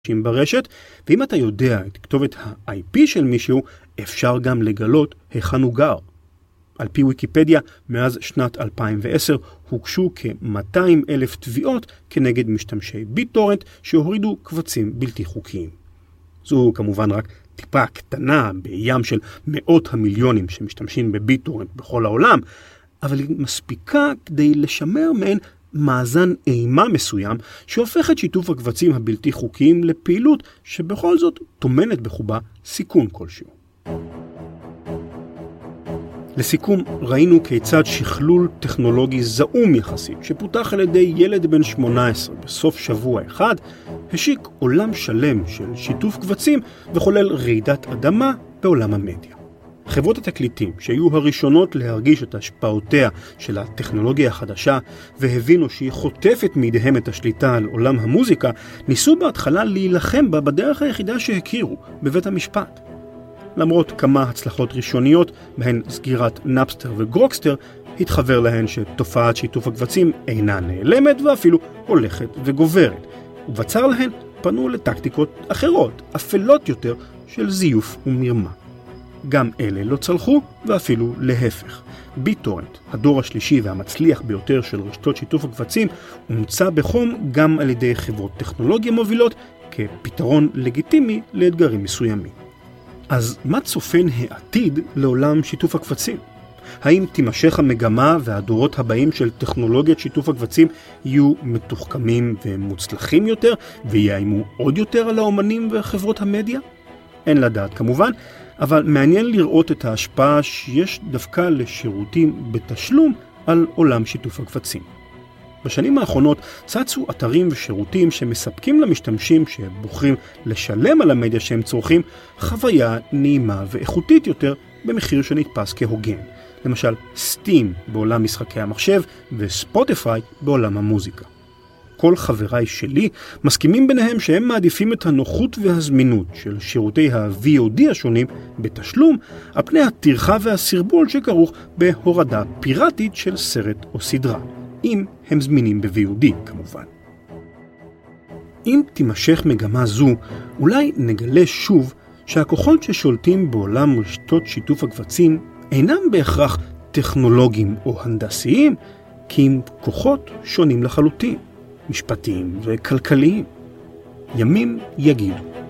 ברשת, ואם אתה יודע את כתובת ה-IP של מישהו, אפשר גם לגלות היכן הוא גר. על פי ויקיפדיה, מאז שנת 2010 הוגשו כ-200,000 תביעות כנגד משתמשי ביטורנט שהורידו קבצים בלתי חוקיים. זו כמובן רק טיפה קטנה בים של מאות המיליונים שמשתמשים בביטורנט בכל העולם, אבל היא מספיקה כדי לשמר מעין מאזן אימה מסוים שהופך את שיתוף הקבצים הבלתי חוקיים לפעילות שבכל זאת תומנת בחובה סיכון כלשהו. לסיכום, ראינו כיצד שכלול טכנולוגי זעום יחסית שפותח על ידי ילד בן 18 בסוף שבוע אחד השיק עולם שלם של שיתוף קבצים וחולל רעידת אדמה בעולם המדיה. חברות התקליטים שהיו הראשונות להרגיש את השפעותיה של הטכנולוגיה החדשה והבינו שהיא חוטפת מידיהם את השליטה על עולם המוזיקה, ניסו בהתחלה להילחם בה בדרך היחידה שהכירו, בבית המשפט. למרות כמה הצלחות ראשוניות, בהן סגירת נאפסטר וגרוקסטר, התחבר להן שתופעת שיתוף הקבצים אינה נעלמת ואפילו הולכת וגוברת. ובצר להן פנו לטקטיקות אחרות, אפלות יותר, של זיוף ומרמה. גם אלה לא צלחו ואפילו להפך. ביטורנט, הדור השלישי והמצליח ביותר של רשתות שיתוף הקבצים, הומצא בחום גם על ידי חברות טכנולוגיה מובילות כפתרון לגיטימי לאתגרים מסוימים. אז מה צופן העתיד לעולם שיתוף הקבצים? האם תימשך המגמה והדורות הבאים של טכנולוגיית שיתוף הקבצים יהיו מתוחכמים ומוצלחים יותר ויאיימו עוד יותר על האומנים וחברות המדיה? אין לדעת כמובן, אבל מעניין לראות את ההשפעה שיש דווקא לשירותים בתשלום על עולם שיתוף הקבצים. בשנים האחרונות צצו אתרים ושירותים שמספקים למשתמשים שבוחרים לשלם על המדיה שהם צורכים חוויה נעימה ואיכותית יותר במחיר שנתפס כהוגן. למשל סטים בעולם משחקי המחשב וספוטיפיי בעולם המוזיקה. כל חבריי שלי מסכימים ביניהם שהם מעדיפים את הנוחות והזמינות של שירותי ה-VOD השונים בתשלום, על פני הטרחה והסרבול שכרוך בהורדה פיראטית של סרט או סדרה, אם הם זמינים ב-VOD כמובן. אם תימשך מגמה זו, אולי נגלה שוב שהכוחות ששולטים בעולם רשתות שיתוף הקבצים אינם בהכרח טכנולוגיים או הנדסיים, כי הם כוחות שונים לחלוטין. משפטיים וכלכליים. ימים יגידו.